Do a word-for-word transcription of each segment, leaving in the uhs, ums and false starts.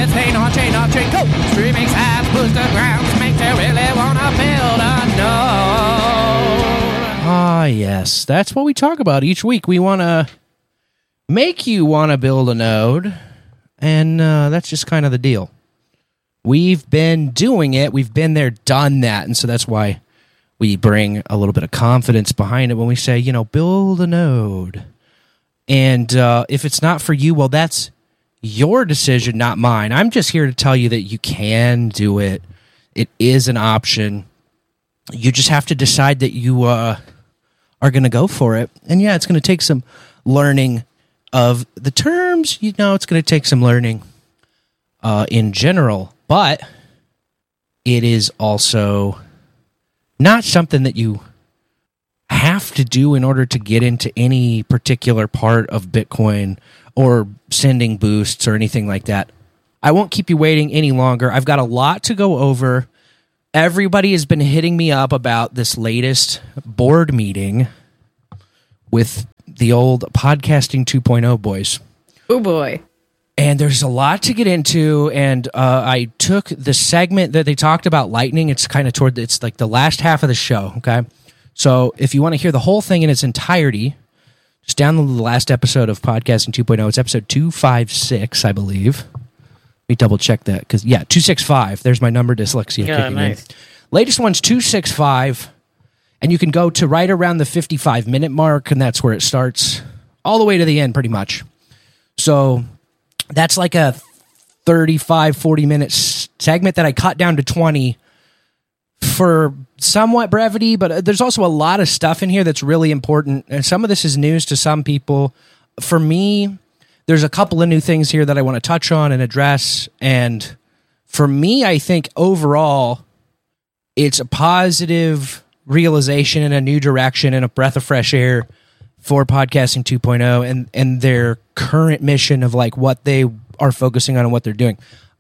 chain on chain on chain, go! Streaming sites, booster grounds, make you really wanna build a node. Ah, yes. That's what we talk about each week. We want to make you want to build a node, and uh, that's just kind of the deal. We've been doing it. We've been there, done that, and so that's why we bring a little bit of confidence behind it when we say, you know, build a node. And uh, if it's not for you, well, that's your decision, not mine. I'm just here to tell you that you can do it. It is an option. You just have to decide that you uh, are going to go for it. And yeah, it's going to take some learning of the terms. You know, it's going to take some learning uh, in general. But it is also not something that you have to do in order to get into any particular part of Bitcoin or sending boosts or anything like that. I won't keep you waiting any longer. I've got a lot to go over. Everybody has been hitting me up about this latest board meeting with the old Podcasting two point oh boys. Oh, boy. And there's a lot to get into, and uh, I took the segment that they talked about Lightning. It's kind of toward, it's like the last half of the show, okay? So if you want to hear the whole thing in its entirety, just download the last episode of Podcasting two point oh. It's episode two fifty-six, I believe. Let me double check that, because, yeah, two sixty-five. There's my number dyslexia Yeah, kicking nice. in. Latest one's two sixty-five, and you can go to right around the fifty-five minute mark, and that's where it starts, all the way to the end, pretty much. So that's like a thirty-five, forty minute segment that I cut down to twenty for somewhat brevity, but there's also a lot of stuff in here that's really important, and some of this is news to some people. For me, there's a couple of new things here that I want to touch on and address, and for me, I think overall, it's a positive realization and a new direction and a breath of fresh air for Podcasting two point oh and, and their current mission of like what they are focusing on and what they're doing.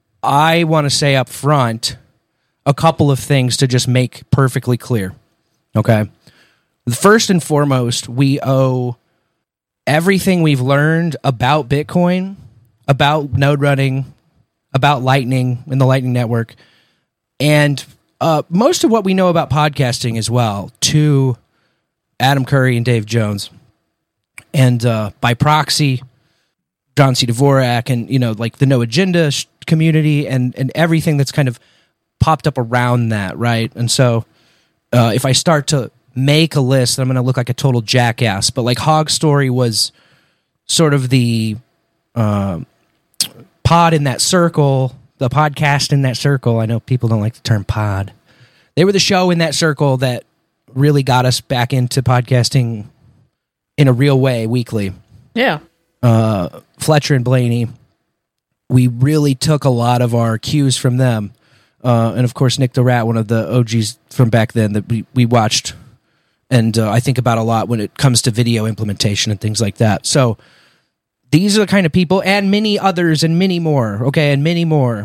I want to say up front a couple of things to just make perfectly clear. Okay. First and foremost, we owe everything we've learned about Bitcoin, about node running, about Lightning and the Lightning Network, and uh, most of what we know about podcasting as well to Adam Curry and Dave Jones. And uh, by proxy, John C. Dvorak and, you know, like the No Agenda sh- community and, and everything that's kind of popped up around that, right? And so uh, if I start to make a list, I'm going to look like a total jackass. But like Hog Story was sort of the uh, pod in that circle, the podcast in that circle. I know people don't like the term pod. They were the show in that circle that really got us back into podcasting in a real way weekly. Yeah. Uh, Fletcher and Blaney, we really took a lot of our cues from them. Uh, and of course, Nick the Rat, one of the O Gs from back then that we, we watched and uh, I think about a lot when it comes to video implementation and things like that. So these are the kind of people, and many others and many more, okay, and many more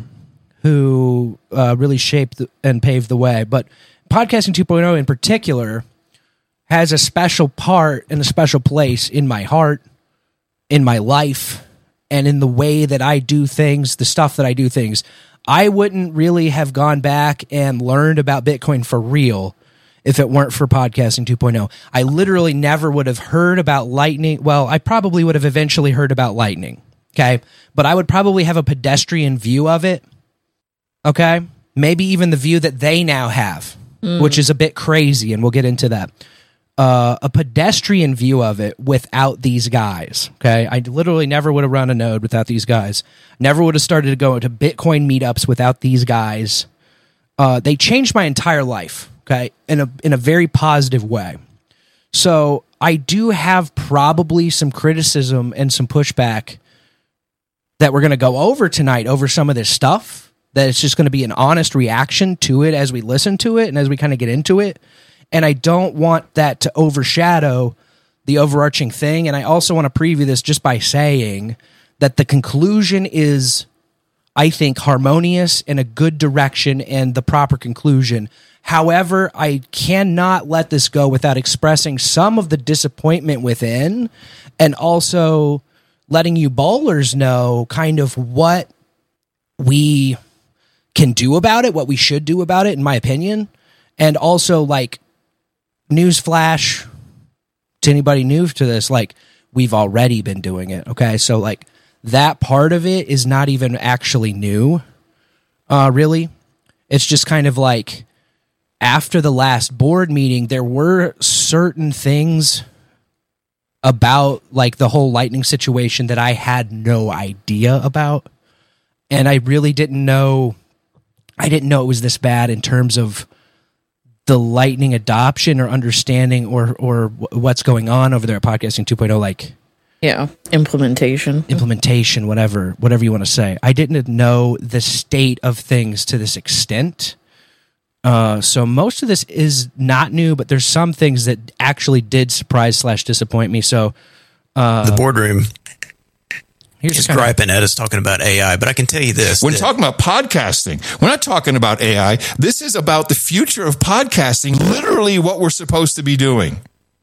who uh, really shaped and paved the way. But Podcasting two point oh in particular has a special part and a special place in my heart, in my life, and in the way that I do things, the stuff that I do things. I wouldn't really have gone back and learned about Bitcoin for real if it weren't for Podcasting two point oh. I literally never would have heard about Lightning. Well, I probably would have eventually heard about Lightning, okay? But I would probably have a pedestrian view of it, okay? Maybe even the view that they now have, mm. which is a bit crazy, and we'll get into that. Uh, a pedestrian view of it without these guys, okay? I literally never would have run a node without these guys. Never would have started to go to Bitcoin meetups without these guys. Uh, they changed my entire life, okay, in a in a very positive way. So I do have probably some criticism and some pushback that we're going to go over tonight over some of this stuff, that it's just going to be an honest reaction to it as we listen to it and as we kind of get into it. And I don't want that to overshadow the overarching thing. And I also want to preview this just by saying that the conclusion is, I think, harmonious and a good direction and the proper conclusion. However, I cannot let this go without expressing some of the disappointment within, and also letting you bowlers know kind of what we can do about it, what we should do about it, in my opinion. And also, like, newsflash to anybody new to this, like, we've already been doing it, okay? So, like, that part of it is not even actually new, uh, really. It's just kind of like, after the last board meeting, there were certain things about, like, the whole Lightning situation that I had no idea about. And I really didn't know, I didn't know it was this bad in terms of the Lightning adoption or understanding or or what's going on over there at Podcasting two point oh, like... Yeah, implementation. Implementation, whatever, whatever you want to say. I didn't know the state of things to this extent. Uh, so most of this is not new, but there's some things that actually did surprise slash disappoint me. So uh, the boardroom here's is griping at us talking about A I, but I can tell you this. When that, talking about podcasting, we're not talking about A I. This is about the future of podcasting, literally what we're supposed to be doing.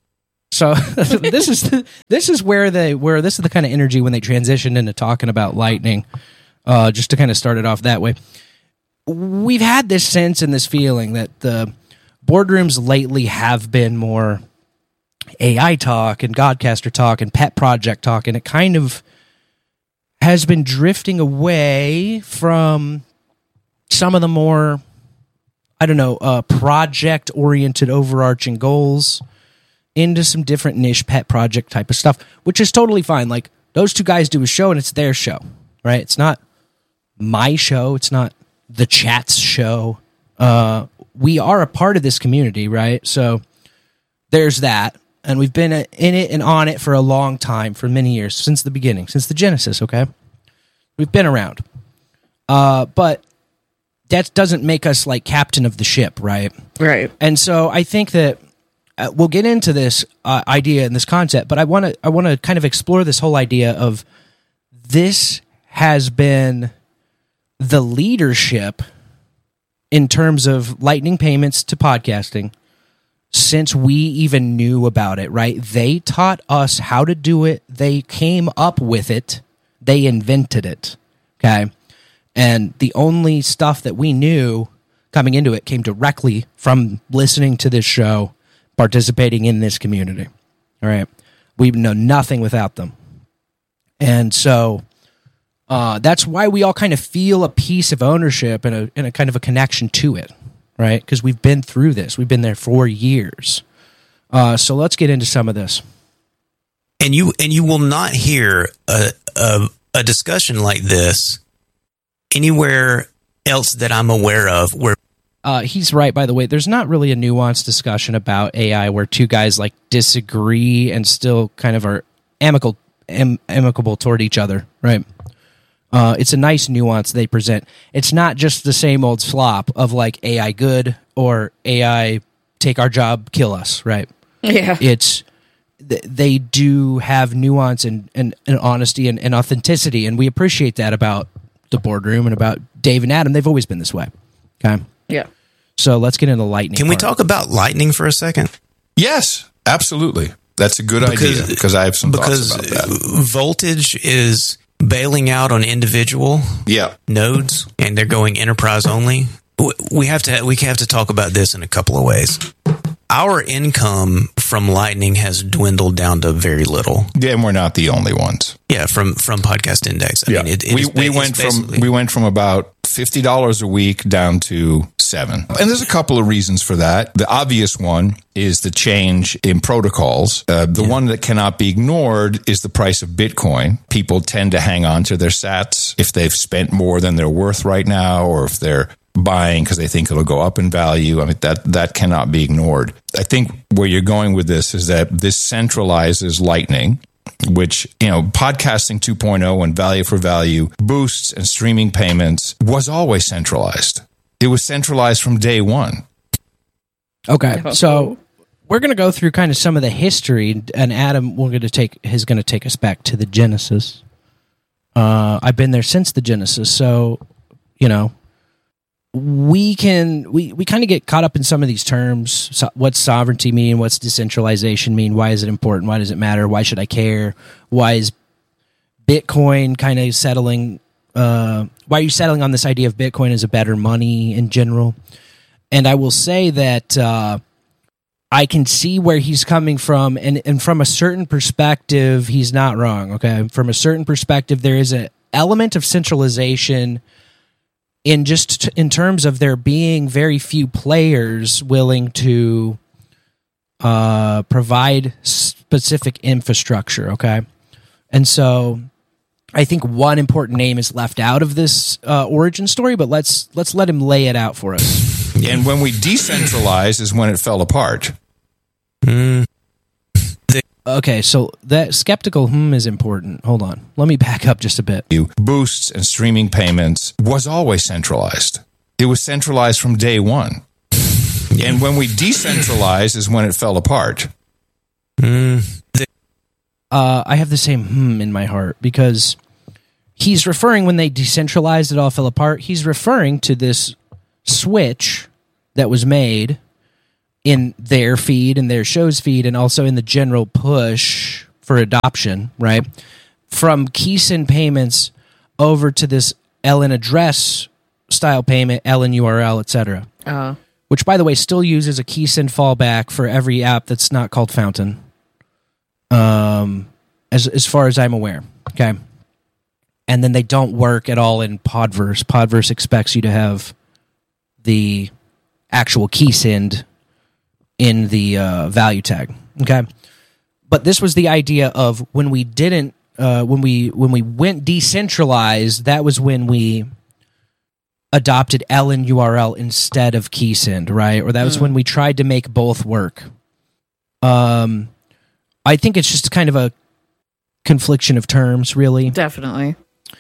So this is the, this is where they where this is the kind of energy when they transitioned into talking about Lightning. Uh, just to kind of start it off that way. We've had this sense and this feeling that the boardrooms lately have been more A I talk and Godcaster talk and pet project talk, and it kind of has been drifting away from some of the more, I don't know, uh, project-oriented overarching goals into some different niche pet project type of stuff, which is totally fine. Like, those two guys do a show, and it's their show, right? It's not my show. It's not the chat's show. Uh, we are a part of this community, right? So there's that. And we've been in it and on it for a long time, for many years, since the beginning, since the Genesis, okay? We've been around. Uh, but that doesn't make us, like, captain of the ship, right? Right. And so I think that uh, we'll get into this uh, idea and this concept, but I want to I want to kind of explore this whole idea of this has been the leadership in terms of Lightning payments to podcasting since we even knew about it, right? They taught us how to do it. They came up with it. They invented it, okay? And the only stuff that we knew coming into it came directly from listening to this show, participating in this community, all right? We know nothing without them. And so uh, that's why we all kind of feel a piece of ownership and a, and a kind of a connection to it, right? Because we've been through this. We've been there for years. Uh, so let's get into some of this. And you and you will not hear a, a, a discussion like this anywhere else that I'm aware of where... Uh, he's right, by the way. There's not really a nuanced discussion about A I where two guys like disagree and still kind of are amicable, am, amicable toward each other, right? Uh, it's a nice nuance they present. It's not just the same old slop of like A I good or A I take our job, kill us, right? Yeah. It's th- they do have nuance and, and, and honesty and, and authenticity, and we appreciate that about the boardroom and about Dave and Adam. They've always been this way. Okay. Yeah. So let's get into Lightning. Can we part. talk about Lightning for a second? Yes, absolutely. That's a good Because- idea because I have some Because thoughts about that. Voltage is bailing out on individual Yeah. nodes, and they're going enterprise only. W- We have to we have to talk about this in a couple of ways. Our income from Lightning has dwindled down to very little. Yeah, and we're not the only ones. Yeah, from from Podcast Index. I Yeah. mean, it, it we is ba- we it's went from basically- we went from about fifty dollars a week down to seven. And there's a couple of reasons for that. The obvious one is the change in protocols. Uh, the one that cannot be ignored is the price of Bitcoin. People tend to hang on to their sats if they've spent more than they're worth right now, or if they're buying because they think it'll go up in value. I mean, that that cannot be ignored. I think where you're going with this is that this centralizes Lightning, which, you know, podcasting two point oh and value for value, boosts and streaming payments was always centralized. It was centralized from day one. Okay, so we're going to go through kind of some of the history, and Adam, we're going to take is going to take us back to the Genesis. Uh, I've been there since the Genesis, so you know we can we, we kind of get caught up in some of these terms. So what's sovereignty mean? What's decentralization mean? Why is it important? Why does it matter? Why should I care? Why is Bitcoin kind of settling uh, why are you settling on this idea of Bitcoin as a better money in general? And I will say that uh, I can see where he's coming from, and, and from a certain perspective, he's not wrong. Okay, from a certain perspective, there is an element of centralization in just t- in terms of there being very few players willing to uh, provide specific infrastructure. Okay, and so I think one important name is left out of this uh, origin story, but let's let's let him lay it out for us. And when we decentralized is when it fell apart. Mm. Okay, so that skeptical hmm is important. Hold on. Let me back up just a bit. Boosts and streaming payments was always centralized. It was centralized from day one. And when we decentralized is when it fell apart. Mm. Uh, I have the same hmm in my heart because he's referring, when they decentralized, it all fell apart. He's referring to this switch that was made in their feed and their show's feed, and also in the general push for adoption, right? From Keysend payments over to this L N address style payment, L N U R L, et cetera. Uh, Which, by the way, still uses a Keysend fallback for every app that's not called Fountain. Um, as as far as I'm aware, okay. And then they don't work at all in Podverse. Podverse expects you to have the actual Keysend in the uh, value tag, okay. But this was the idea of when we didn't, uh, when we when we went decentralized. That was when we adopted L N U R L instead of Keysend, right? Or that was mm. when we tried to make both work. Um, I think it's just kind of a confliction of terms, really. Definitely.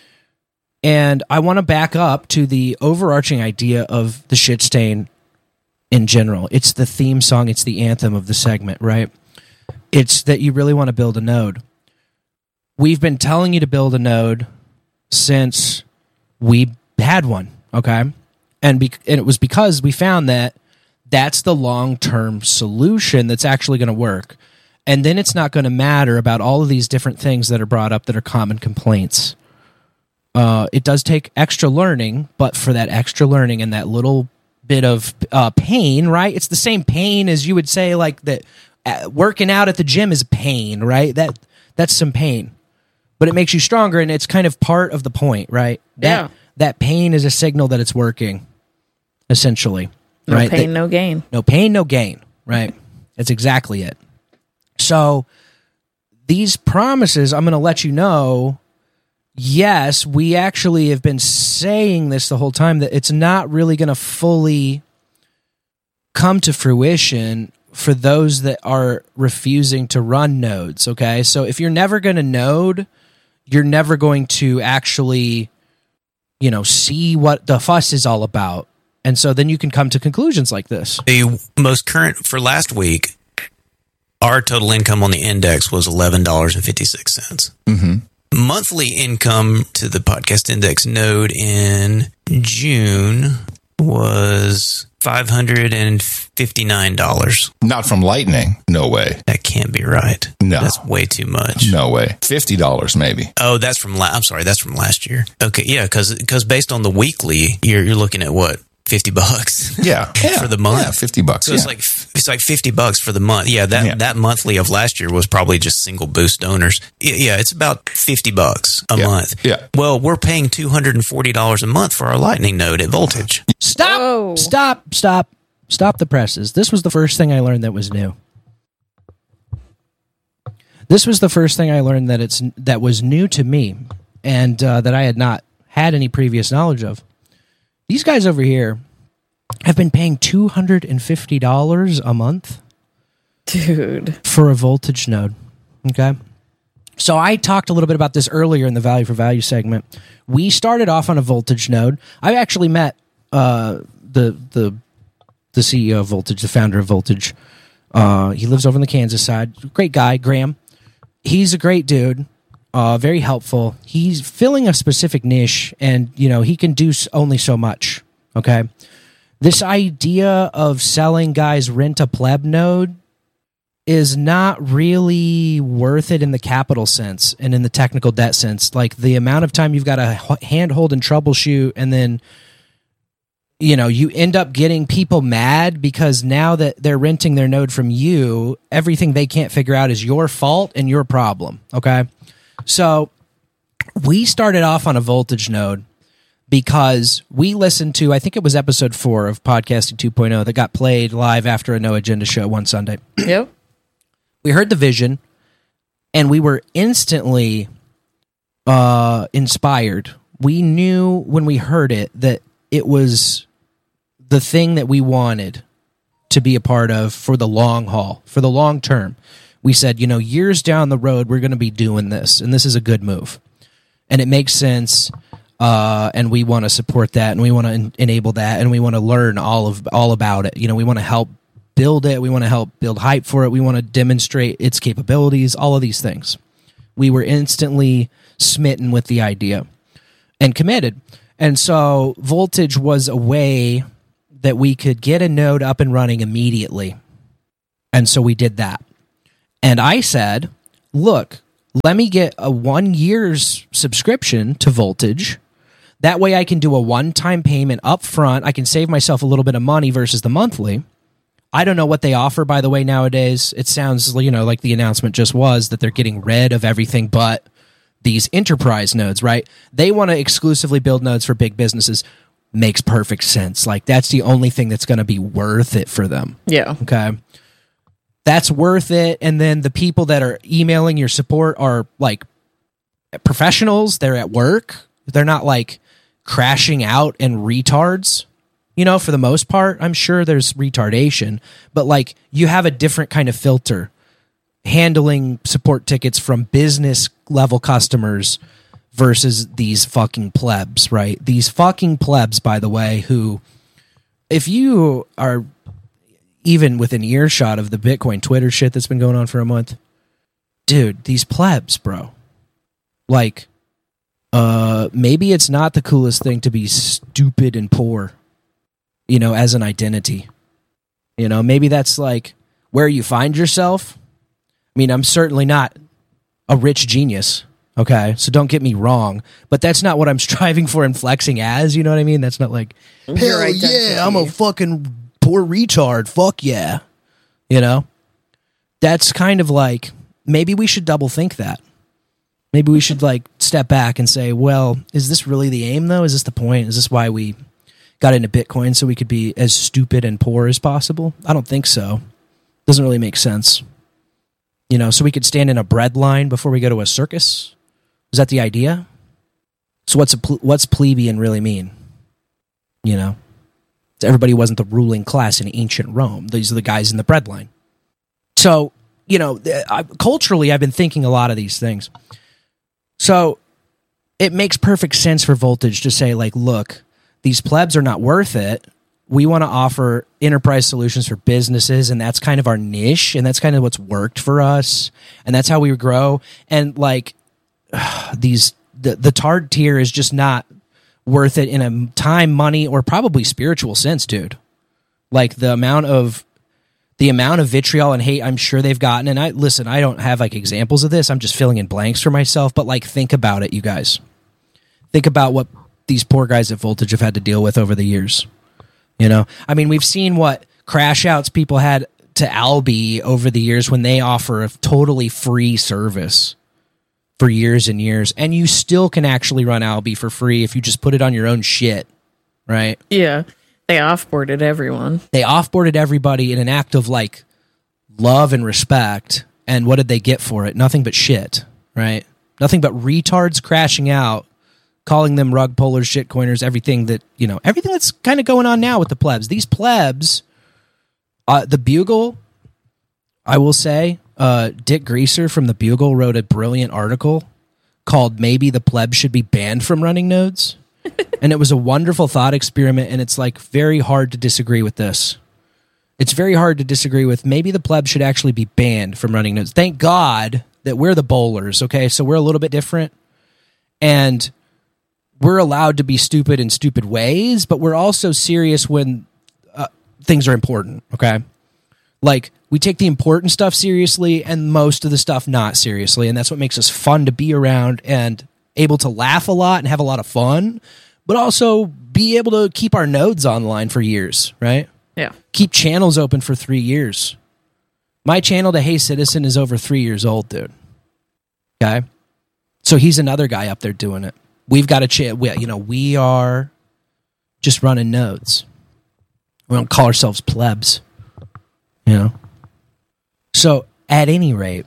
And I want to back up to the overarching idea of the shit stain in general. It's the theme song, it's the anthem of the segment, right? It's that you really want to build a node. We've been telling you to build a node since we had one, okay? And, be- and it was because we found that that's the long-term solution that's actually going to work. And then it's not going to matter about all of these different things that are brought up that are common complaints. Uh, it does take extra learning, but for that extra learning and that little bit of uh, pain, right? It's the same pain as you would say, like that uh, working out at the gym is pain, right? That that's some pain, but it makes you stronger, and it's kind of part of the point, right? That, Yeah. That pain is a signal that it's working, essentially. No right? pain, that, no gain. No pain, no gain, right? That's exactly it. So these promises, I'm going to let you know, yes, we actually have been saying this the whole time, that it's not really going to fully come to fruition for those that are refusing to run nodes, okay? So if you're never going to node, you're never going to actually, you know, see what the fuss is all about. And so then you can come to conclusions like this. The most current for last week, our total income on the index was eleven dollars and fifty-six cents. Mm-hmm. Monthly income to the podcast index node in June was five hundred fifty-nine dollars. Not from Lightning. No way. That can't be right. No. That's way too much. No way. fifty dollars maybe. Oh, that's from, la- I'm sorry, that's from last year. Okay, yeah, because based on the weekly, you're, you're looking at what? fifty bucks. Yeah. yeah. For the month. Yeah, fifty bucks. So yeah. it's like it's like fifty bucks for the month. Yeah, that Yeah. that monthly of last year was probably just single boost donors. Yeah, yeah it's about fifty bucks a Yeah. month. Yeah. Well, we're paying two hundred forty dollars a month for our Lightning node at Voltage. Stop! Whoa. Stop! Stop! Stop the presses. This was the first thing I learned that was new. This was the first thing I learned that it's that was new to me, and uh, that I had not had any previous knowledge of. These guys over here have been paying two hundred fifty dollars a month Dude. for a Voltage node. Okay. So I talked a little bit about this earlier in the Value for Value segment. We started off on a Voltage node. I actually met uh, the the the C E O of Voltage, the founder of Voltage. Uh, he lives over on the Kansas side. Great guy, Graham. He's a great dude. Uh, very helpful. He's filling a specific niche, and you know he can do only so much. Okay. This idea of selling guys rent a pleb node is not really worth it in the capital sense and in the technical debt sense. Like the amount of time you've got to handhold and troubleshoot, and then, you know, you end up getting people mad because now that they're renting their node from you, everything they can't figure out is your fault and your problem. Okay. So we started off on a voltage node because we listened to, I think it was episode four of Podcasting two point oh that got played live after a No Agenda show one Sunday. Yep. We heard the vision, and we were instantly uh, inspired. We knew when we heard it that it was the thing that we wanted to be a part of for the long haul, for the long term. We said, you know, years down the road, we're going to be doing this, and this is a good move. And it makes sense, uh, and we want to support that, and we want to en- enable that, and we want to learn all of all about it. You know, we want to help build it. We want to help build hype for it. We want to demonstrate its capabilities, all of these things. We were instantly smitten with the idea and committed. And so Voltage was a way that we could get a node up and running immediately. And so we did that. And I said, look, let me get a one year's subscription to Voltage. That way I can do a one-time payment up front. I can save myself a little bit of money versus the monthly. I don't know what they offer, by the way, nowadays. It sounds, you know, like the announcement just was that they're getting rid of everything but these enterprise nodes, right? They want to exclusively build nodes for big businesses. Makes perfect sense. Like, that's the only thing that's going to be worth it for them. Yeah. Okay. That's worth it. And then the people that are emailing your support are, like, professionals. They're at work. They're not, like, crashing out and retards. You know, for the most part, I'm sure there's retardation, but like you have a different kind of filter handling support tickets from business level customers versus these fucking plebs, right? These fucking plebs, by the way, who, if you are even within earshot of the Bitcoin Twitter shit that's been going on for a month, dude, these plebs, bro, like, uh, maybe it's not the coolest thing to be stupid and poor. You know, as an identity. You know, maybe that's like where you find yourself. I mean, I'm certainly not a rich genius, okay? So don't get me wrong, but that's not what I'm striving for and flexing as, you know what I mean? That's not like, Your hell identity. yeah, I'm a fucking poor retard, fuck yeah. You know? That's kind of like, maybe we should double think that. Maybe we should like step back and say, well, is this really the aim though? Is this the point? Is this why we got into Bitcoin, so we could be as stupid and poor as possible? I don't think so. Doesn't really make sense. You know, so we could stand in a bread line before we go to a circus? Is that the idea? So what's a ple- what's plebeian really mean? You know? Everybody wasn't the ruling class in ancient Rome. These are the guys in the bread line. So, you know, I, culturally, I've been thinking a lot of these things. So it makes perfect sense for Voltage to say, like, look, these plebs are not worth it. We want to offer enterprise solutions for businesses, and that's kind of our niche, and that's kind of what's worked for us, and that's how we grow. And like ugh, these, the the Tard tier is just not worth it in a time, money, or probably spiritual sense, dude. Like the amount of the amount of vitriol and hate I'm sure they've gotten. And I listen, I don't have like examples of this. I'm just filling in blanks for myself. But like, think about it, you guys. Think about what these poor guys at Voltage have had to deal with over the years. You know, I mean, we've seen what crash outs people had to Albi over the years when they offer a totally free service for years and years, and you still can actually run Albi for free if you just put it on your own shit, right? Yeah, they offboarded everyone. They offboarded everybody in an act of like love and respect, and what did they get for it? Nothing but shit, right? Nothing but retards crashing out, calling them rug pullers, shitcoiners, everything that, you know, everything that's kind of going on now with the plebs. These plebs, uh, the Bugle, I will say, uh, Dick Greaser from the Bugle wrote a brilliant article called Maybe the Plebs Should Be Banned from Running Nodes. And it was a wonderful thought experiment, and it's like very hard to disagree with this. It's very hard to disagree with maybe the plebs should actually be banned from running nodes. Thank God that we're the bowlers, okay? So we're a little bit different. And we're allowed to be stupid in stupid ways, but we're also serious when uh, things are important, okay? Like, We take the important stuff seriously and most of the stuff not seriously. And that's what makes us fun to be around and able to laugh a lot and have a lot of fun, but also be able to keep our nodes online for years, right? Yeah. Keep channels open for three years. My channel to Hey Citizen is over three years old, dude. Okay? So he's another guy up there doing it. We've got a chance. You know, we are just running nodes. We don't call ourselves plebs. You know? So, at any rate,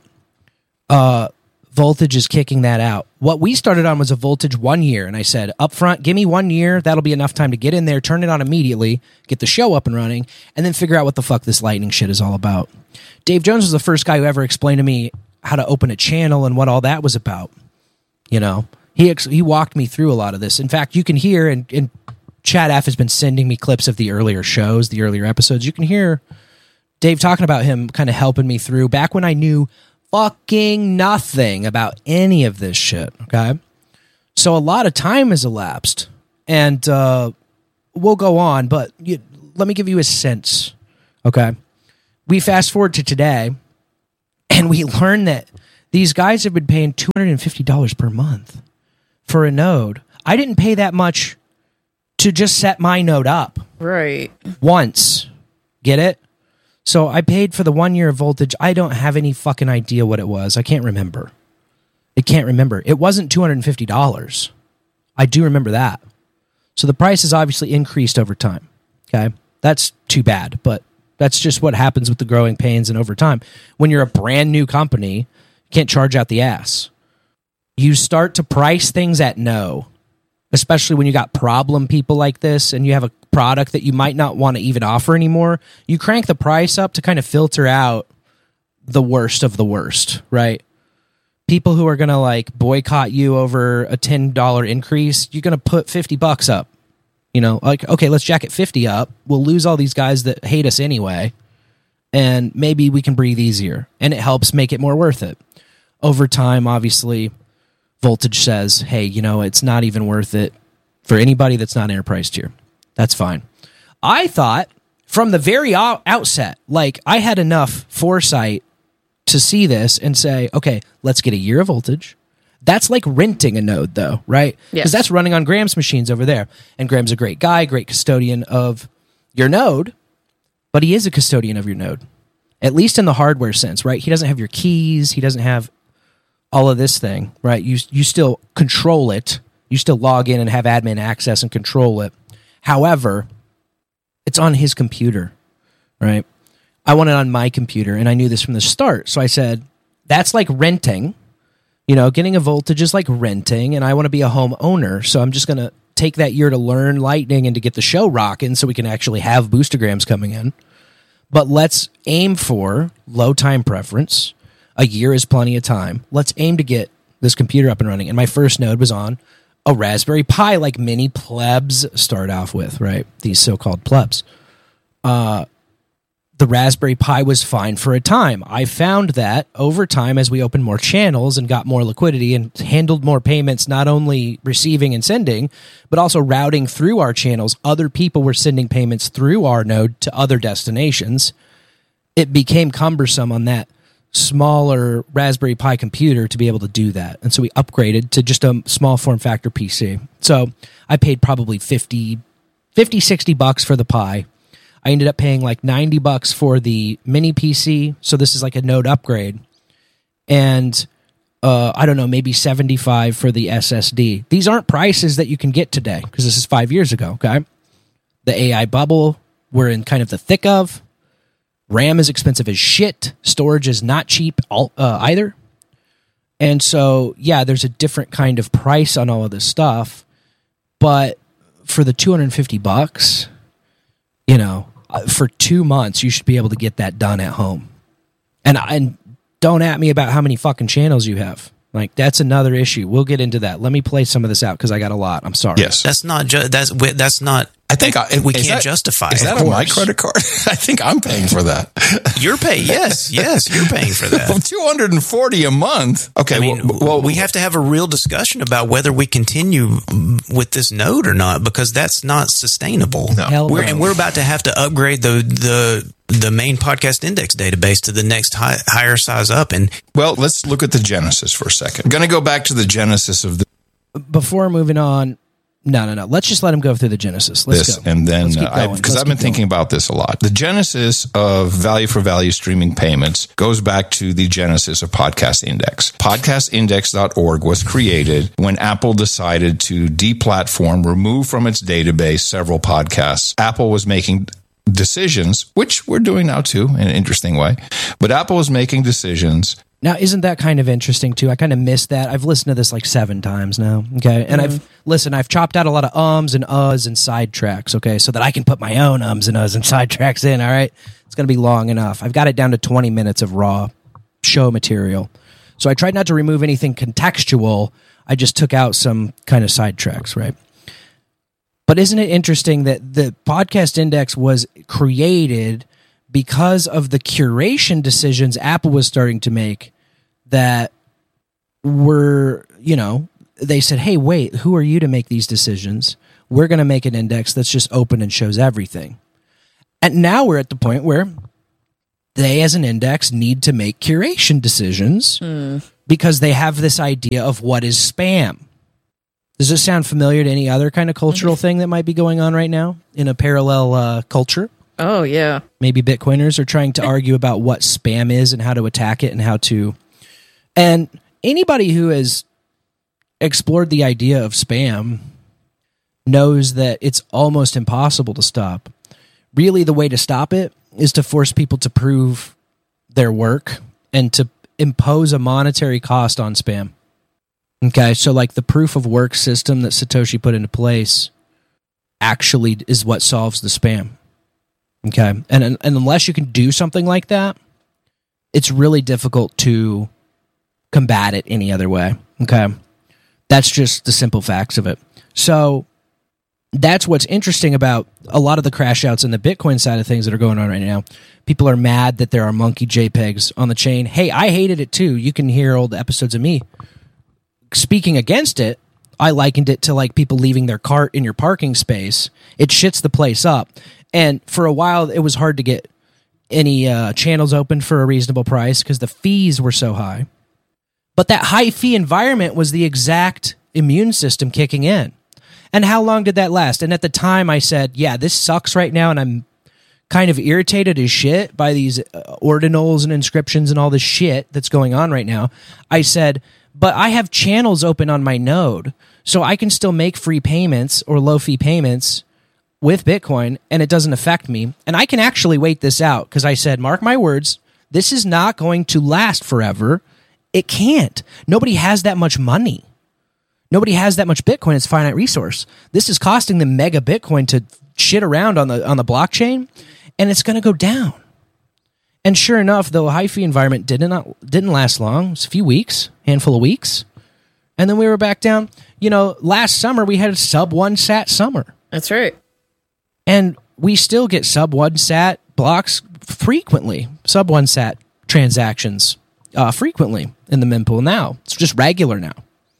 uh, Voltage is kicking that out. What we started on was a Voltage one year, and I said, up front, give me one year. That'll be enough time to get in there, turn it on immediately, get the show up and running, and then figure out what the fuck this Lightning shit is all about. Dave Jones was the first guy who ever explained to me how to open a channel and what all that was about. You know, he ex- he walked me through a lot of this. In fact, you can hear, and, and Chad F has been sending me clips of the earlier shows, the earlier episodes. You can hear Dave talking about him kind of helping me through back when I knew fucking nothing about any of this shit, okay? So a lot of time has elapsed, and uh, we'll go on, but you, let me give you a sense, okay? We fast forward to today, and we learn that these guys have been paying two hundred fifty dollars per month for a node. I didn't pay that much to just set my node up. Right. Once. Get it? So I paid for the one year of Voltage. I don't have any fucking idea what it was. I can't remember. I can't remember. It wasn't two hundred fifty dollars. I do remember that. So the price has obviously increased over time. Okay? That's too bad, but that's just what happens with the growing pains and over time. When you're a brand new company, you can't charge out the ass. You start to price things at no, especially when you got problem people like this and you have a product that you might not want to even offer anymore. You crank the price up to kind of filter out the worst of the worst, right? People who are going to like boycott you over a ten dollars increase, you're going to put fifty bucks up. You know, like, okay, let's jack it fifty up. We'll lose all these guys that hate us anyway, and maybe we can breathe easier. And it helps make it more worth it. Over time, obviously, Voltage says, hey, you know, it's not even worth it for anybody that's not enterprise tier. That's fine. I thought from the very outset, like, I had enough foresight to see this and say, okay, let's get a year of Voltage. That's like renting a node, though, right? Because Yes. that's running on Graham's machines over there. And Graham's a great guy, great custodian of your node, but he is a custodian of your node, at least in the hardware sense, right? He doesn't have your keys. He doesn't have all of this thing, right? You, you still control it. You still log in and have admin access and control it. However, it's on his computer, right? I want it on my computer, and I knew this from the start. So I said, that's like renting. You know, getting a Voltage is like renting, and I want to be a homeowner. So I'm just going to take that year to learn Lightning and to get the show rocking so we can actually have boostergrams coming in. But let's aim for low time preference. A year is plenty of time. Let's aim to get this computer up and running. And my first node was on a Raspberry Pi, like many plebs start off with, right? These so-called plebs. Uh, the Raspberry Pi was fine for a time. I found that over time, as we opened more channels and got more liquidity and handled more payments, not only receiving and sending, but also routing through our channels, other people were sending payments through our node to other destinations. It became cumbersome on that smaller Raspberry Pi computer to be able to do that. And so we upgraded to just a small form factor P C. So I paid probably fifty, fifty, sixty bucks for the Pi. I ended up paying like ninety bucks for the mini P C. So this is like a node upgrade. And uh, I don't know, maybe seventy-five for the S S D. These aren't prices that you can get today because this is five years ago, okay? The A I bubble we're in kind of the thick of. RAM is expensive as shit. Storage is not cheap uh, either. And so, yeah, there's a different kind of price on all of this stuff. But for the two hundred fifty bucks, you know, for two months, you should be able to get that done at home. And and don't at me about how many fucking channels you have. Like, that's another issue. We'll get into that. Let me play some of this out because I got a lot. I'm sorry. Yes. That's not ju- that's wi- that's not I think I, we is can't that, justify Is it. that on my credit card? I think I'm paying for that. You're paying. Yes, yes, you're paying for that. two hundred forty a month. Okay. I mean, well, well, we have to have a real discussion about whether we continue with this node or not, because that's not sustainable. No. Hell We're, no. and we're about to have to upgrade the the the main podcast index database to the next high, higher size up. And well, let's look at the genesis for a second. I'm going to go back to the genesis of the, Before moving on, no, no, no. Let's just let him go through the genesis. Let's this, go. and then Let's keep uh, going. because Let's I've been keep thinking going. about this a lot. The genesis of value for value streaming payments goes back to the genesis of Podcast Index. podcast index dot org was created when Apple decided to deplatform, remove from its database several podcasts. Apple was making decisions, which we're doing now too, in an interesting way. But Apple was making decisions. Now, isn't that kind of interesting too? I kind of missed that. I've listened to this like seven times now. Okay. And I've, listen, I've chopped out a lot of ums and uhs and sidetracks. Okay. So that I can put my own ums and uhs and sidetracks in. All right. It's going to be long enough. I've got it down to twenty minutes of raw show material. So I tried not to remove anything contextual. I just took out some kind of sidetracks. Right. But isn't it interesting that the Podcast Index was created because of the curation decisions Apple was starting to make that were, you know, they said, hey, wait, who are you to make these decisions? We're going to make an index that's just open and shows everything. And now we're at the point where they, as an index, need to make curation decisions because they have this idea of what is spam. Does this sound familiar to any other kind of cultural thing that might be going on right now in a parallel uh, culture? Oh, yeah. Maybe Bitcoiners are trying to argue about what spam is and how to attack it and how to... And anybody who has explored the idea of spam knows that it's almost impossible to stop. Really, the way to stop it is to force people to prove their work and to impose a monetary cost on spam. Okay, so like the proof of work system that Satoshi put into place actually is what solves the spam. Okay, and, and unless you can do something like that, it's really difficult to combat it any other way. Okay, that's just the simple facts of it. So that's what's interesting about a lot of the crash outs in the Bitcoin side of things that are going on right now. People are mad that there are monkey JPEGs on the chain. Hey, I hated it too. You can hear old episodes of me speaking against it. I likened it to like people leaving their cart in your parking space. It shits the place up. And for a while, it was hard to get any uh, channels open for a reasonable price because the fees were so high. But that high fee environment was the exact immune system kicking in. And how long did that last? And at the time, I said, yeah, this sucks right now, and I'm kind of irritated as shit by these uh, ordinals and inscriptions and all this shit that's going on right now. I said, but I have channels open on my node, so I can still make free payments or low-fee payments with Bitcoin, and it doesn't affect me. And I can actually wait this out, because I said, mark my words, this is not going to last forever. It can't. Nobody has that much money. Nobody has that much Bitcoin. It's a finite resource. This is costing them mega Bitcoin to shit around on the on the blockchain, and it's going to go down. And sure enough, the high fee environment did not didn't last long. It was a few weeks, handful of weeks, and then we were back down. You know, last summer we had a sub one sat summer. That's right. And we still get sub one sat blocks frequently, sub one sat transactions uh, frequently in the mempool now. It's just regular now.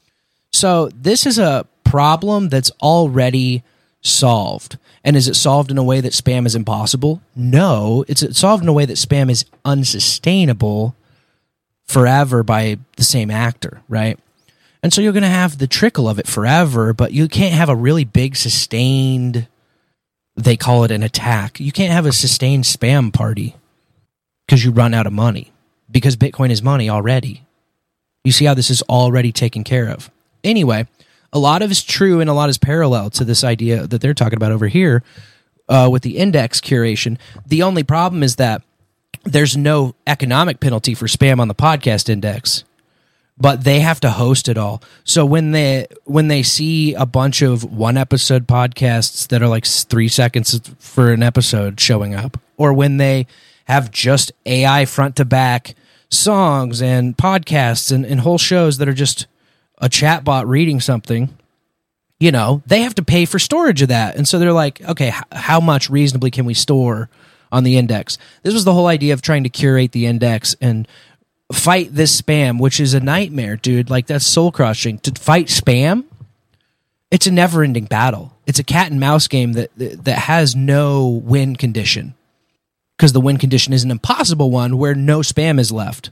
So this is a problem that's already solved. And is it solved in a way that spam is impossible? No, it's solved in a way that spam is unsustainable forever by the same actor, right? And so you're going to have the trickle of it forever, but you can't have a really big sustained, they call it an attack. You can't have a sustained spam party because you run out of money, because Bitcoin is money already. You see how this is already taken care of. Anyway, a lot of is true and a lot is parallel to this idea that they're talking about over here uh, with the index curation. The only problem is that there's no economic penalty for spam on the podcast index, but they have to host it all. So when they when they see a bunch of one episode podcasts that are like three seconds for an episode showing up, or when they have just A I front to back songs and podcasts and, and whole shows that are just a chatbot reading something, you know, they have to pay for storage of that. And so they're like, okay, h- how much reasonably can we store on the index? This was the whole idea of trying to curate the index and fight this spam, which is a nightmare, dude. Like, that's soul crushing. To fight spam, it's a never ending battle. It's a cat and mouse game that that has no win condition, because the win condition is an impossible one where no spam is left,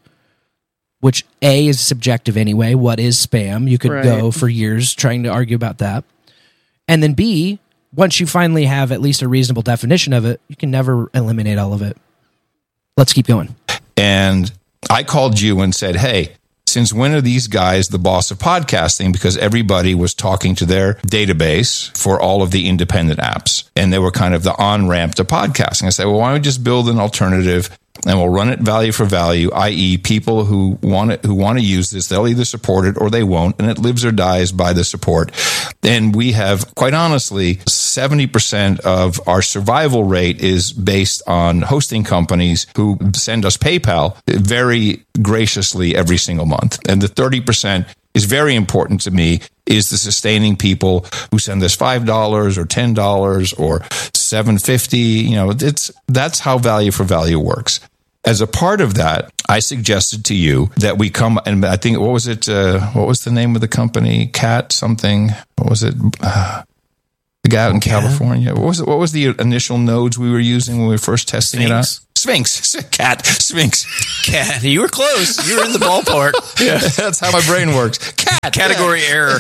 which A, is subjective anyway. What is spam? You could Right. go for years trying to argue about that. And then B, once you finally have at least a reasonable definition of it, you can never eliminate all of it. Let's keep going. And I called you and said, hey, since when are these guys the boss of podcasting? Because everybody was talking to their database for all of the independent apps, and they were kind of the on-ramp to podcasting. I said, well, why don't we just build an alternative and we'll run it value for value, that is people who want it, who want to use this, they'll either support it or they won't, and it lives or dies by the support. And we have, quite honestly, seventy percent of our survival rate is based on hosting companies who send us PayPal very graciously every single month. And the thirty percent is very important to me, is the sustaining people who send us five dollars or ten dollars or seven fifty. You know, it's that's how value for value works. As a part of that, I suggested to you that we come, and I think, what was it? Uh, what was the name of the company? Cat something. What was it? Uh, the guy out in California. What was it? What was the initial nodes we were using when we were first testing it out? Sphinx. Cat. Sphinx. Cat. You were close. You were in the ballpark. Yeah, that's how my brain works. Cat. Category error.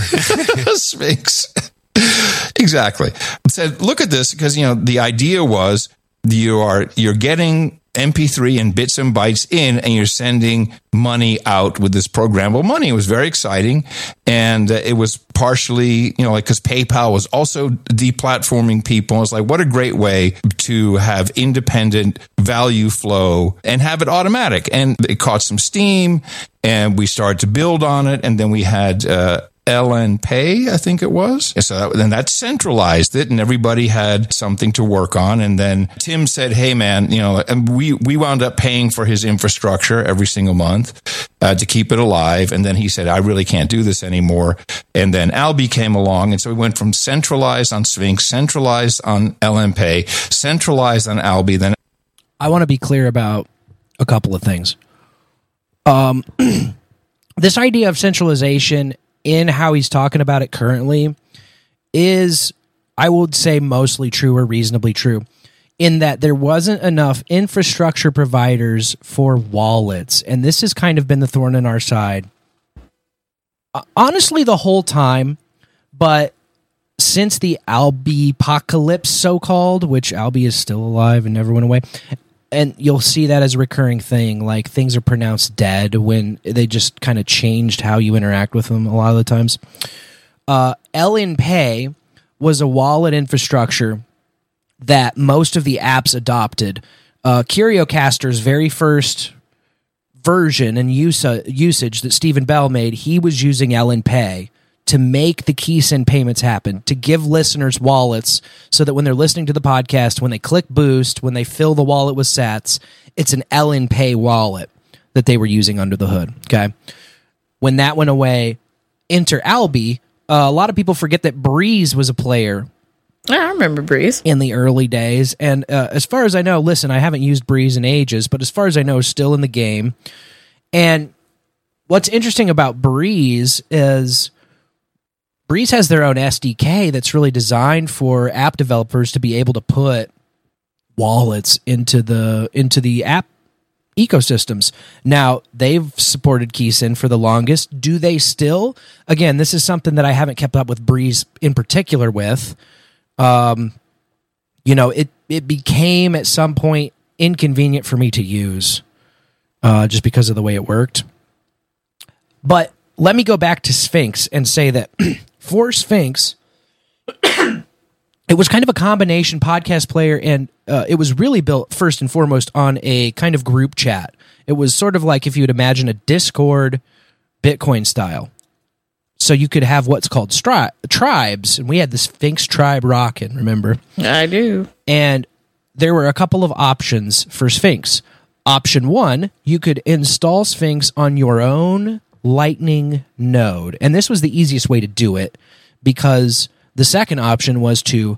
Sphinx. Exactly. I said, look at this, because, you know, the idea was you are you're getting M P three and bits and bytes in, and you're sending money out with this programmable money. It was very exciting, and uh, it was partially, you know, like, because PayPal was also deplatforming people. It's like, what a great way to have independent value flow and have it automatic. And it caught some steam, and we started to build on it, and then we had uh, L N Pay, I think it was. So then that centralized it, and everybody had something to work on. And then Tim said, hey, man, you know, and we, we wound up paying for his infrastructure every single month uh, to keep it alive. And then he said, I really can't do this anymore. And then Alby came along. And so we went from centralized on Sphinx, centralized on L N Pay, centralized on Alby. Then I want to be clear about a couple of things. Um, this idea of centralization in how he's talking about it currently is, I would say, mostly true or reasonably true, in that there wasn't enough infrastructure providers for wallets. And this has kind of been the thorn in our side, honestly, the whole time. But since the Alby-pocalypse, so-called, which Alby is still alive and never went away, and you'll see that as a recurring thing, like things are pronounced dead when they just kind of changed how you interact with them a lot of the times. Uh, L N Pay was a wallet infrastructure that most of the apps adopted. Uh, CurioCaster's very first version and use, uh, usage that Stephen Bell made, he was using L N Pay to make the key send payments happen, to give listeners wallets so that when they're listening to the podcast, when they click boost, when they fill the wallet with sats, it's an L N Pay wallet that they were using under the hood. Okay. When that went away, enter Alby. Uh, a lot of people forget that Breeze was a player I remember Breeze. in the early days. And uh, as far as I know, listen, I haven't used Breeze in ages, but as far as I know, still in the game. And what's interesting about Breeze is Breeze has their own S D K that's really designed for app developers to be able to put wallets into the into the app ecosystems. Now, they've supported KeySend for the longest. Do they still? Again, this is something that I haven't kept up with Breeze in particular with. Um, you know, it, it became at some point inconvenient for me to use uh, just because of the way it worked. But let me go back to Sphinx and say that for Sphinx, it was kind of a combination podcast player, and uh, it was really built first and foremost on a kind of group chat. It was sort of like if you would imagine a Discord Bitcoin style. So you could have what's called stri- tribes, and we had the Sphinx tribe rocking, remember? I do. And there were a couple of options for Sphinx. Option one, you could install Sphinx on your own Lightning node. And this was the easiest way to do it because The second option was to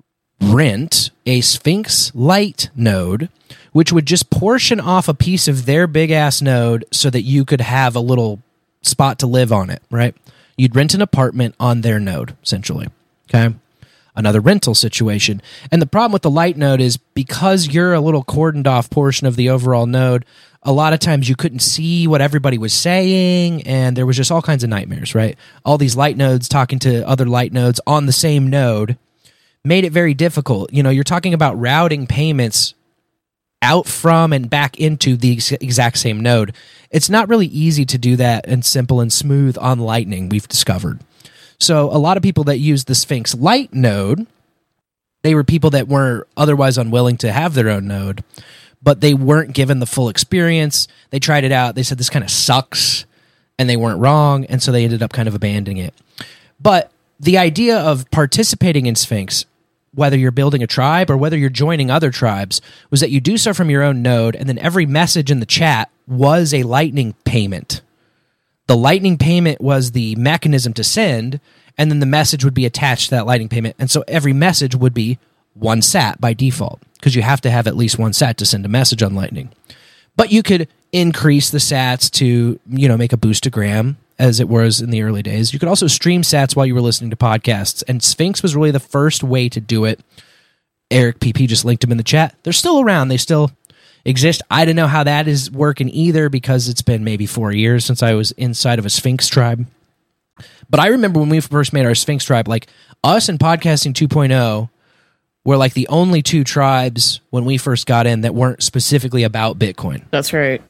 rent a Sphinx Lite node, which would just portion off a piece of their big-ass node so that you could have a little spot to live on it, right? You'd rent an apartment on their node, essentially, okay? Another rental situation. And the problem with the Lite node is because you're a little cordoned off portion of the overall node, a lot of times you couldn't see what everybody was saying, and there was just all kinds of nightmares, right? All these Lite nodes talking to other Lite nodes on the same node made it very difficult. You know, you're talking about routing payments out from and back into the ex- exact same node. It's not really easy to do that and simple and smooth on Lightning, we've discovered. So a lot of people that use the Sphinx Lite node, they were people that were otherwise unwilling to have their own node, but they weren't given the full experience. They tried it out. They said, this kind of sucks, and they weren't wrong, and so they ended up kind of abandoning it. But the idea of participating in Sphinx, whether you're building a tribe or whether you're joining other tribes, was that you do so from your own node, and then every message in the chat was a Lightning payment. The Lightning payment was the mechanism to send, and then the message would be attached to that Lightning payment. And so every message would be one sat by default, because you have to have at least one sat to send a message on Lightning. But you could increase the sats to, you know, make a boostagram, as it was in the early days. You could also stream sats while you were listening to podcasts, and Sphinx was really the first way to do it. Eric P P just linked them in the chat. They're still around. They still exist. I don't know how that is working either, because it's been maybe four years since I was inside of a Sphinx tribe. But I remember when we first made our Sphinx tribe, like us and Podcasting two point oh were like the only two tribes when we first got in that weren't specifically about Bitcoin. That's right.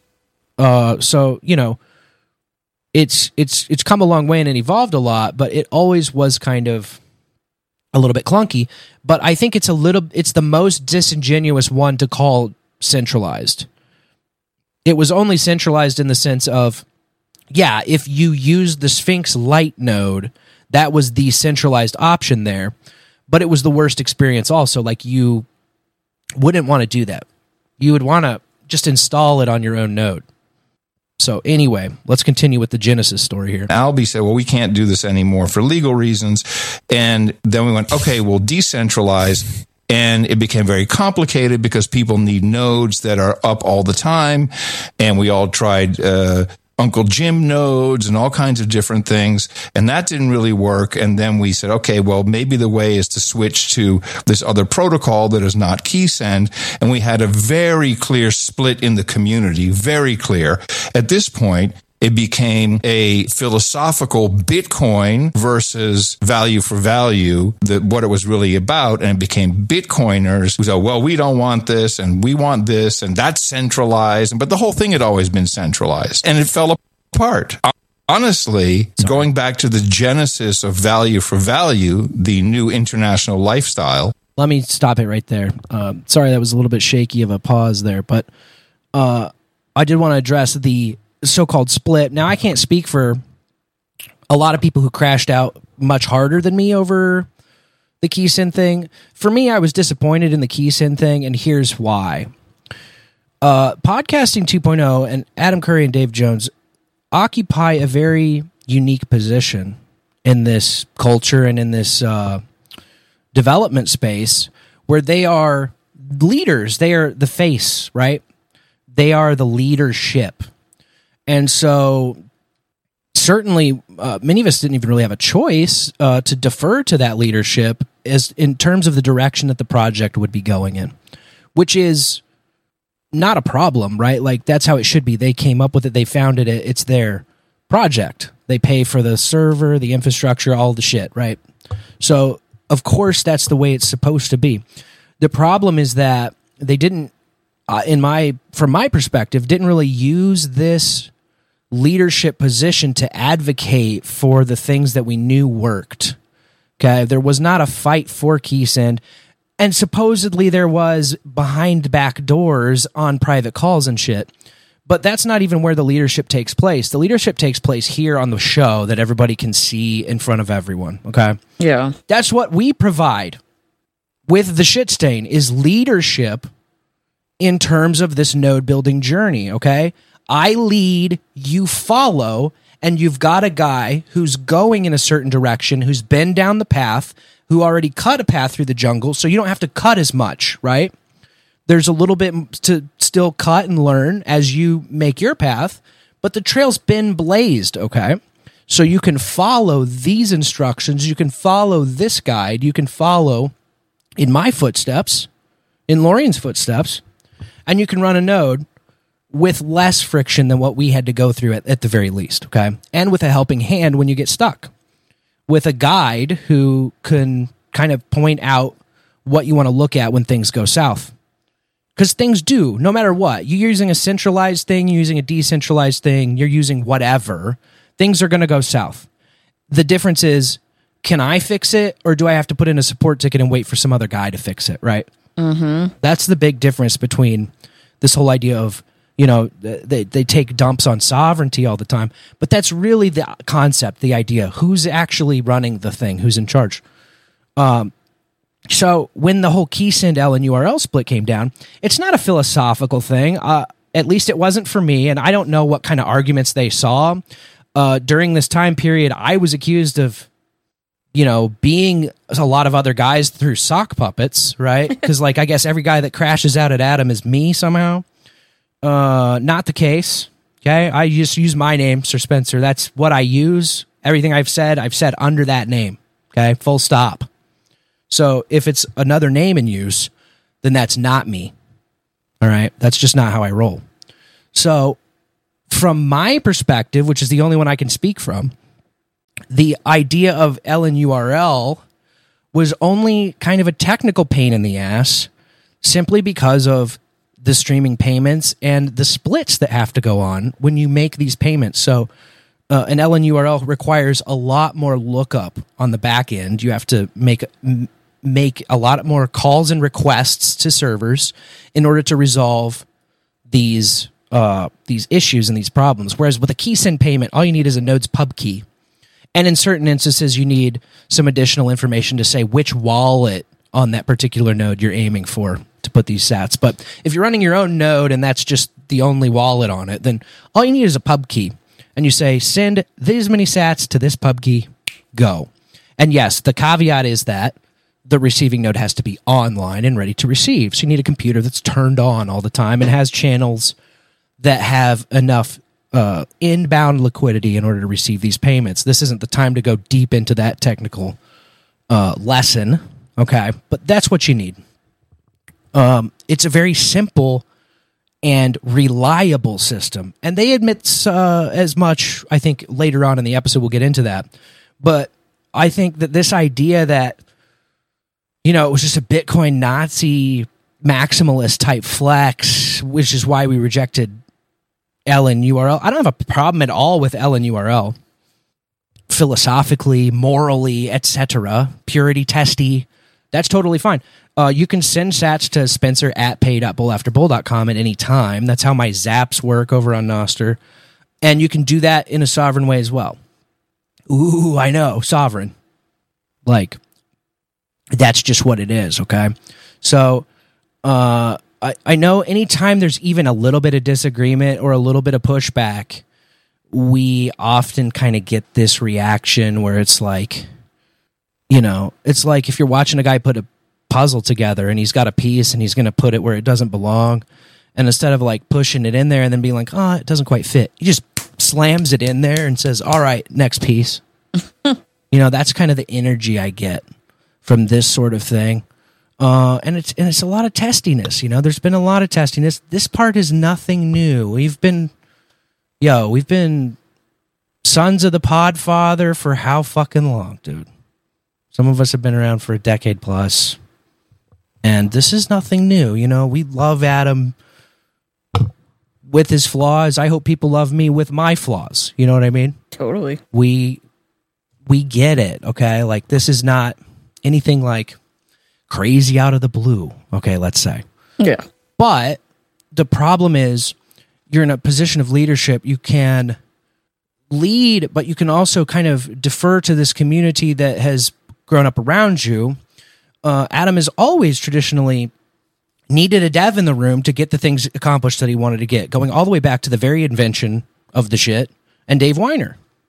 Uh, so, you know, it's it's it's come a long way and it evolved a lot, but it always was kind of a little bit clunky. But I think it's a little it's the most disingenuous one to call centralized. It was only centralized in the sense of, yeah, if you use the Sphinx Lite node, that was the centralized option there, but it was the worst experience also. Like, you wouldn't want to do that. You would want to just install it on your own node. So anyway, let's continue with the Genesis story here. Alby said, well, we can't do this anymore for legal reasons. And then we went, okay, we'll decentralize. And it became very complicated because people need nodes that are up all the time. And we all tried uh, Uncle Jim nodes and all kinds of different things. And that didn't really work. And then we said, okay, well, maybe the way is to switch to this other protocol that is not KeySend. And we had a very clear split in the community, very clear. At this point, it became a philosophical Bitcoin versus value for value, that what it was really about. And it became Bitcoiners who said, well, we don't want this and we want this and that's centralized. But the whole thing had always been centralized and it fell apart. Honestly, Sorry. going back to the genesis of value for value, the new international lifestyle. Let me stop it right there. Um, sorry, that was a little bit shaky of a pause there, but uh, I did want to address the so-called split. Now, I can't speak for a lot of people who crashed out much harder than me over the KeySend thing. For me, I was disappointed in the KeySend thing, and here's why. Uh, Podcasting two point oh and Adam Curry and Dave Jones occupy a very unique position in this culture and in this uh, development space where they are leaders. They are the face, right? They are the leadership. And so certainly uh, many of us didn't even really have a choice uh, to defer to that leadership as in terms of the direction that the project would be going in, which is not a problem, right? Like, that's how it should be. They came up with it. They founded it. It's their project. They pay for the server, the infrastructure, all the shit, right? So, of course, that's the way it's supposed to be. The problem is that they didn't, uh, in my, from my perspective, didn't really use this leadership position to advocate for the things that we knew worked. Okay, there was not a fight for KeySend, and supposedly there was behind back doors on private calls and shit. But that's not even where the leadership takes place. The leadership takes place here on the show that everybody can see in front of everyone. Okay, yeah, that's what we provide with the Shit Stain, is leadership in terms of this node building journey. Okay. I lead, you follow, and you've got a guy who's going in a certain direction, who's been down the path, who already cut a path through the jungle, so you don't have to cut as much, right? There's a little bit to still cut and learn as you make your path, but the trail's been blazed, okay? So you can follow these instructions, you can follow this guide, you can follow in my footsteps, in Lorian's footsteps, and you can run a node with less friction than what we had to go through at, at the very least, okay? And with a helping hand when you get stuck. With a guide who can kind of point out what you want to look at when things go south. Because things do, no matter what. You're using a centralized thing, you're using a decentralized thing, you're using whatever, things are going to go south. The difference is, can I fix it, or do I have to put in a support ticket and wait for some other guy to fix it, right? Mm-hmm. That's the big difference between this whole idea of, you know, they, they take dumps on sovereignty all the time, but that's really the concept, the idea. Who's actually running the thing? Who's in charge? Um, so when the whole key send L and U R L split came down, it's not a philosophical thing. Uh, at least it wasn't for me, and I don't know what kind of arguments they saw. Uh, during this time period, I was accused of, you know, being a lot of other guys through sock puppets, right? Because, like, I guess every guy that crashes out at Adam is me somehow. Uh, not the case. Okay, I just use my name, Sir Spencer. That's what I use. Everything I've said, I've said under that name. Okay, full stop. So if it's another name in use, then that's not me. All right, that's just not how I roll. So from my perspective, which is the only one I can speak from, the idea of L N U R L was only kind of a technical pain in the ass, simply because of the streaming payments and the splits that have to go on when you make these payments. So uh, an L N U R L requires a lot more lookup on the back end. You have to make m- make a lot more calls and requests to servers in order to resolve these uh, these issues and these problems. Whereas with a key send payment, all you need is a node's pub key. And in certain instances, you need some additional information to say which wallet on that particular node you're aiming for to put these sats. But if you're running your own node and that's just the only wallet on it, then all you need is a pub key. And you say, send these many sats to this pub key, go. And yes, the caveat is that the receiving node has to be online and ready to receive. So you need a computer that's turned on all the time and has channels that have enough uh, inbound liquidity in order to receive these payments. This isn't the time to go deep into that technical uh, lesson, okay? But that's what you need. Um, it's a very simple and reliable system. And they admit uh, as much, I think, later on in the episode, we'll get into that. But I think that this idea that, you know, it was just a Bitcoin Nazi maximalist type flex, which is why we rejected L N U R L. I don't have a problem at all with L N U R L. Philosophically, morally, et cetera, purity testy, that's totally fine. Uh, you can send sats to Spencer at pay dot bull after bull dot com at any time. That's how my zaps work over on Nostr. And you can do that in a sovereign way as well. Ooh, I know, sovereign. Like, that's just what it is, okay? So, uh, I, I know anytime there's even a little bit of disagreement or a little bit of pushback, we often kind of get this reaction where it's like, you know, it's like if you're watching a guy put a puzzle together and he's got a piece and he's going to put it where it doesn't belong, and instead of like pushing it in there and then being like, oh, it doesn't quite fit, he just slams it in there and says, all right, next piece. You know, that's kind of the energy I get from this sort of thing. Uh, and it's and it's a lot of testiness, you know. There's been a lot of testiness. This part is nothing new. We've been, yo, we've been sons of the Podfather for how fucking long, dude? Some of us have been around for a decade plus. And this is nothing new, you know. We love Adam with his flaws. I hope people love me with my flaws. You know what I mean? Totally. We we get it, okay? Like, this is not anything like crazy out of the blue, okay, let's say. Yeah. But the problem is you're in a position of leadership. You can lead, but you can also kind of defer to this community that has grown up around you. Uh, Adam has always traditionally needed a dev in the room to get the things accomplished that he wanted to get, going all the way back to the very invention of the shit and Dave Weiner.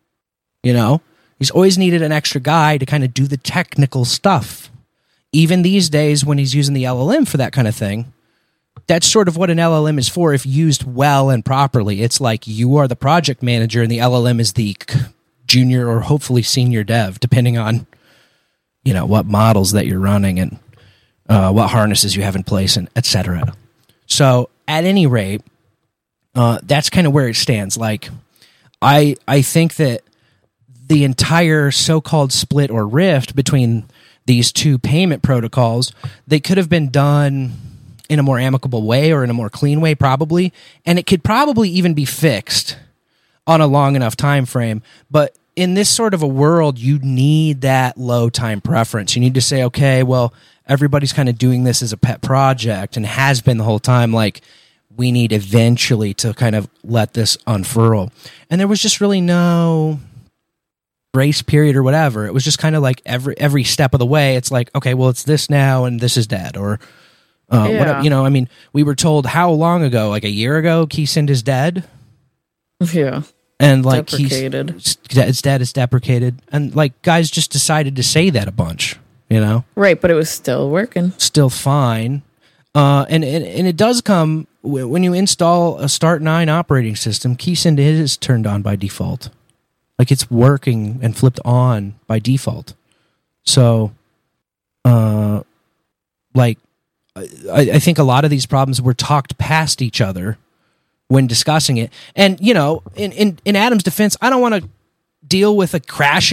You know, he's always needed an extra guy to kind of do the technical stuff. Even these days when he's using the L L M for that kind of thing, that's sort of what an L L M is for if used well and properly. It's like you are the project manager and the L L M is the junior or hopefully senior dev, depending on, you know, what models that you're running and uh, what harnesses you have in place, and et cetera. So at any rate, uh, that's kind of where it stands. Like, I I think that the entire so-called split or rift between these two payment protocols, they could have been done in a more amicable way or in a more clean way, probably, and it could probably even be fixed on a long enough time frame. But in this sort of a world, you need that low time preference. You need to say, okay, well, everybody's kind of doing this as a pet project and has been the whole time. Like, we need eventually to kind of let this unfurl. And there was just really no grace period or whatever. It was just kind of like every every step of the way, it's like, okay, well, it's this now and this is dead. Or, uh, Yeah. whatever, you know, I mean, we were told how long ago, like a year ago, Keysend is dead. Yeah. And like Deprecated. he's it's dead, it's deprecated. And like guys just decided to say that a bunch, you know? Right, but it was still working. Still fine. Uh, and, and, and it does come w- when you install a Start nine operating system, Keysend is turned on by default. Like, it's working and flipped on by default. So, uh, like, I, I think a lot of these problems were talked past each other when discussing it. And, you know, in, in, in Adam's defense, I don't want to deal with a crash